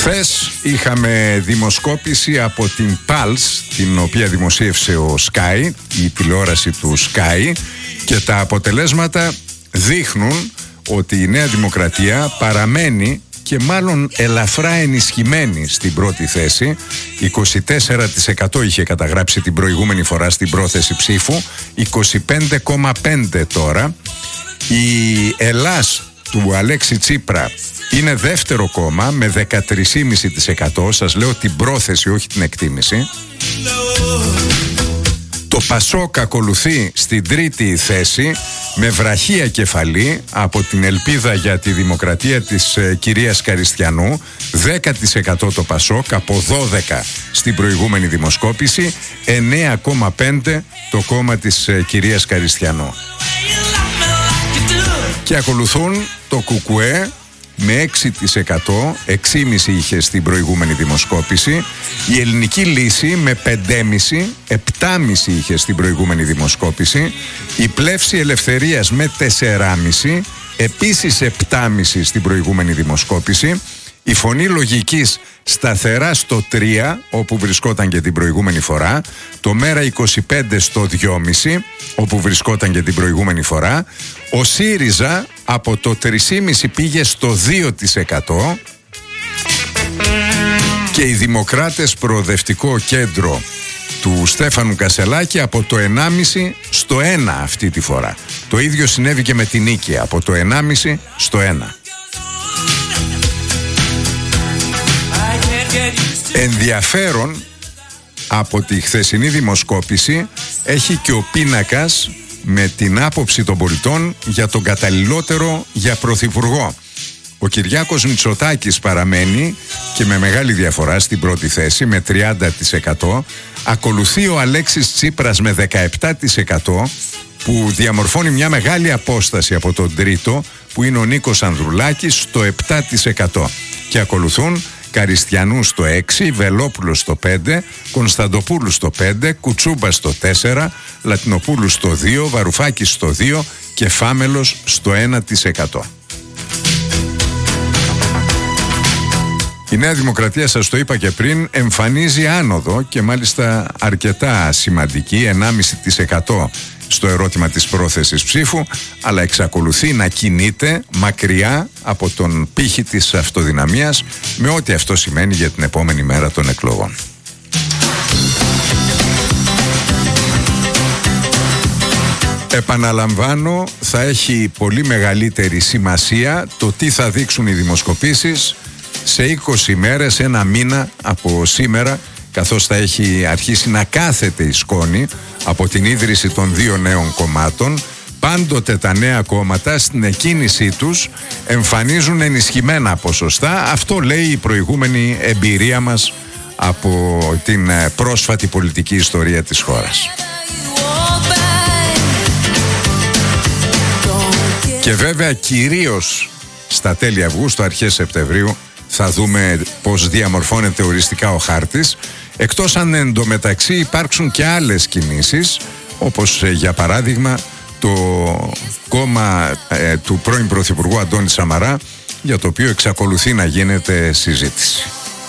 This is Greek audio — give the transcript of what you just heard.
Χθες είχαμε δημοσκόπηση από την Pulse, την οποία δημοσίευσε ο Sky, η τηλεόραση του Sky, και τα αποτελέσματα δείχνουν ότι η Νέα Δημοκρατία παραμένει και μάλλον ελαφρά ενισχυμένη στην πρώτη θέση. 24% είχε καταγράψει την προηγούμενη φορά στην πρόθεση ψήφου, 25,5% τώρα. Η Ελλάς του Αλέξη Τσίπρα είναι δεύτερο κόμμα με 13,5%. Σας λέω την πρόθεση, όχι την εκτίμηση. Το Πασόκ ακολουθεί στην τρίτη θέση με βραχία κεφαλή από την Ελπίδα για τη Δημοκρατία της κυρίας Καριστιανού. 10% το Πασόκ από 12 στην προηγούμενη δημοσκόπηση, 9,5% το κόμμα της κυρίας Καριστιανού. Και ακολουθούν το Κουκουέ με 6%, 6,5% είχε στην προηγούμενη δημοσκόπηση. Η Ελληνική Λύση με 5,5%, 7,5% είχε στην προηγούμενη δημοσκόπηση. Η Πλεύση Ελευθερίας με 4,5%, επίσης 7,5% στην προηγούμενη δημοσκόπηση. Η Φωνή Λογικής σταθερά στο 3%, όπου βρισκόταν και την προηγούμενη φορά. Το Μέρα 25 στο 2,5%, όπου βρισκόταν και την προηγούμενη φορά. Ο ΣΥΡΙΖΑ από το 3,5% πήγε στο 2%. Και οι Δημοκράτες Προοδευτικό Κέντρο του Στέφανου Κασελάκη από το 1,5% στο 1% αυτή τη φορά. Το ίδιο συνέβη και με την Νίκη, από το 1,5% στο 1%. Ενδιαφέρον από τη χθεσινή δημοσκόπηση έχει και ο πίνακας με την άποψη των πολιτών για τον καταλληλότερο για πρωθυπουργό. Ο Κυριάκος Μητσοτάκης παραμένει και με μεγάλη διαφορά στην πρώτη θέση με 30%. Ακολουθεί ο Αλέξης Τσίπρας με 17%, που διαμορφώνει μια μεγάλη απόσταση από τον τρίτο, που είναι ο Νίκος Ανδρουλάκης, στο 7%. Και ακολουθούν Καριστιανού στο 6%, Βελόπουλο στο 5%, Κωνσταντοπούλου στο 5%, Κουτσούμπα στο 4%, Λατινοπούλου στο 2%, Βαρουφάκης στο 2% και Φάμελος στο 1%. Η Νέα Δημοκρατία, σας το είπα και πριν, εμφανίζει άνοδο και μάλιστα αρκετά σημαντική, 1,5% στο ερώτημα της πρόθεσης ψήφου, αλλά εξακολουθεί να κινείται μακριά από τον πύχη της αυτοδυναμίας, με ό,τι αυτό σημαίνει για την επόμενη μέρα των εκλογών. Επαναλαμβάνω, θα έχει πολύ μεγαλύτερη σημασία το τι θα δείξουν οι δημοσκοπήσεις σε 20 μέρες, ένα μήνα από σήμερα, καθώς θα έχει αρχίσει να κάθεται η σκόνη από την ίδρυση των δύο νέων κομμάτων. Πάντοτε τα νέα κόμματα στην εκκίνησή τους εμφανίζουν ενισχυμένα ποσοστά. Αυτό λέει η προηγούμενη εμπειρία μας από την πρόσφατη πολιτική ιστορία της χώρας. Και βέβαια κυρίως στα τέλη Αυγούστου, αρχές Σεπτεμβρίου, θα δούμε πώς διαμορφώνεται οριστικά ο χάρτης, εκτός αν εντωμεταξύ υπάρξουν και άλλες κινήσεις, όπως για παράδειγμα το κόμμα του πρώην Πρωθυπουργού Αντώνη Σαμαρά, για το οποίο εξακολουθεί να γίνεται συζήτηση.